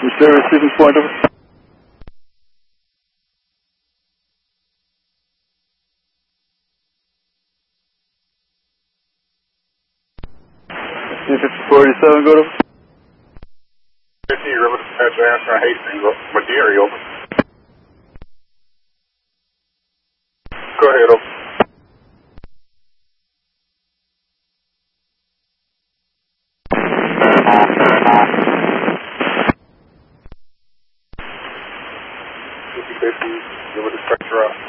there a receiving point over? C-5047, go over. 50, River Dispatch, Ashburn, Hastings, McGarry, over. Go ahead, over. River Dispatch,